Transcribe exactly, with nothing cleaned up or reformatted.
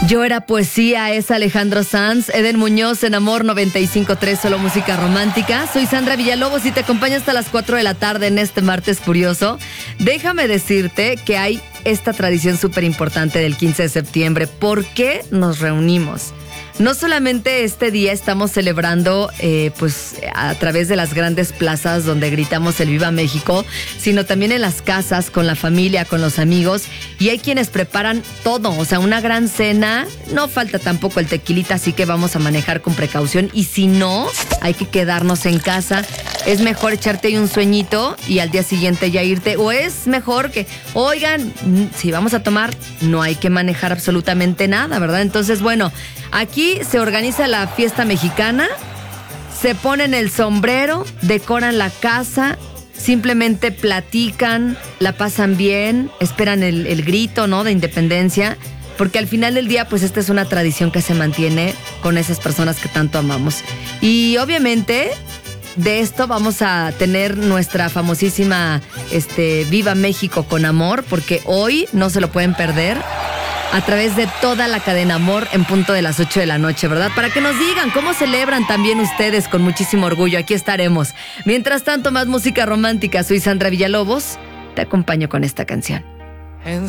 Yo era poesía, es Alejandro Sanz, Eden Muñoz en Amor noventa y cinco punto tres, solo música romántica. Soy Sandra Villalobos y te acompaño hasta las cuatro de la tarde en este martes curioso. Déjame decirte que hay esta tradición súper importante del quince de septiembre. ¿Por qué nos reunimos? No solamente este día estamos celebrando eh, pues a través de las grandes plazas donde gritamos el Viva México, sino también en las casas, con la familia, con los amigos. Y hay quienes preparan todo, o sea, una gran cena. No falta tampoco el tequilita, así que vamos a manejar con precaución. Y si no, hay que quedarnos en casa. Es mejor echarte ahí un sueñito y al día siguiente ya irte. O es mejor que, oigan, si vamos a tomar, no hay que manejar absolutamente nada, ¿verdad? Entonces, bueno, aquí se organiza la fiesta mexicana, se ponen el sombrero, decoran la casa, simplemente platican, la pasan bien, esperan el, el grito, ¿no?, de independencia, porque al final del día, pues esta es una tradición que se mantiene con esas personas que tanto amamos. Y obviamente de esto vamos a tener nuestra famosísima este, Viva México con Amor, porque hoy no se lo pueden perder a través de toda la cadena Amor en punto de las ocho de la noche, ¿verdad? Para que nos digan cómo celebran también ustedes con muchísimo orgullo. Aquí estaremos. Mientras tanto, más música romántica. Soy Sandra Villalobos. Te acompaño con esta canción.